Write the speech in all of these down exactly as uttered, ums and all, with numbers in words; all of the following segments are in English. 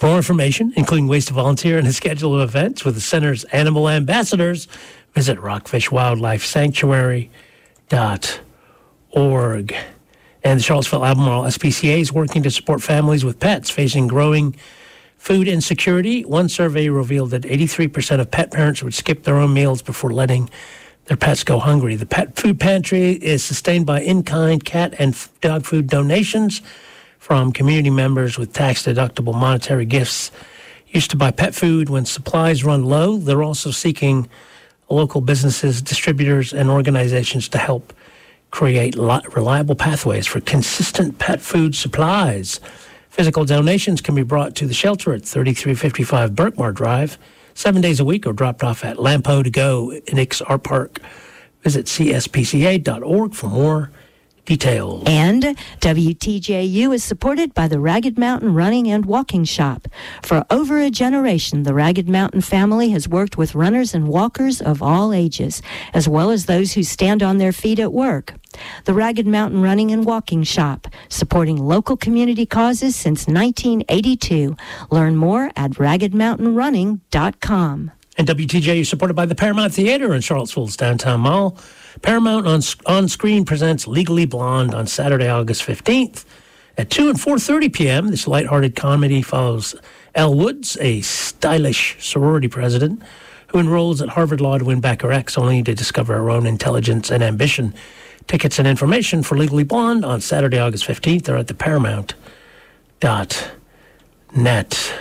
For more information, including ways to volunteer and a schedule of events with the Center's animal ambassadors, visit rockfish wildlife sanctuary dot org. And the Charlottesville Albemarle S P C A is working to support families with pets facing growing food insecurity. One survey revealed that eighty-three percent of pet parents would skip their own meals before letting their pets go hungry. The Pet Food Pantry is sustained by in-kind cat and dog food donations from community members with tax-deductible monetary gifts used to buy pet food when supplies run low. They're also seeking local businesses, distributors, and organizations to help create reliable pathways for consistent pet food supplies. Physical donations can be brought to the shelter at thirty-three fifty-five Berkmar Drive, seven days a week, or dropped off at Lampo to Go in Ix Art Park. Visit c s p c a dot org for more details. And W T J U is supported by the Ragged Mountain Running and Walking Shop. For over a generation, the Ragged Mountain family has worked with runners and walkers of all ages, as well as those who stand on their feet at work. The Ragged Mountain Running and Walking Shop, supporting local community causes since nineteen eighty-two. Learn more at ragged mountain running dot com. And W T J U is supported by the Paramount Theater in Charlottesville's downtown mall. Paramount on, on Screen presents Legally Blonde on Saturday, August fifteenth at two and four thirty p.m. This lighthearted comedy follows Elle Woods, a stylish sorority president who enrolls at Harvard Law to win back her ex, only to discover her own intelligence and ambition. Tickets and information for Legally Blonde on Saturday, August fifteenth are at the paramount dot net.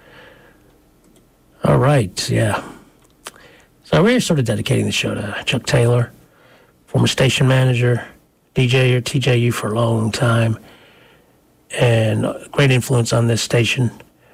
All right, yeah. So we're sort of dedicating the show to Chuck Taylor, former station manager, D J or T J U for a long time, and a great influence on this station.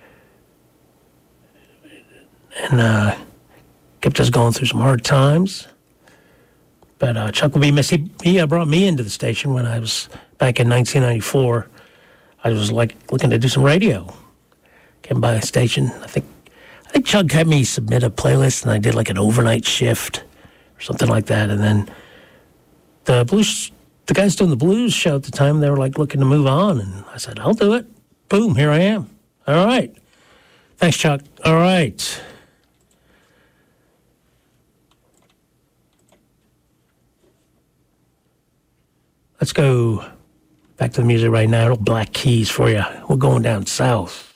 And uh, kept us going through some hard times. But uh, Chuck will be missed. He, he uh, brought me into the station when I was back in nineteen ninety-four. I was like looking to do some radio. Came by the station. I think I think Chuck had me submit a playlist, and I did like an overnight shift or something like that. And then the blues, the guys doing the blues show at the time, they were like looking to move on, and I said, "I'll do it." Boom, here I am. All right, thanks, Chuck. All right. Let's go back to the music right now. Little Black Keys for you. We're going down south.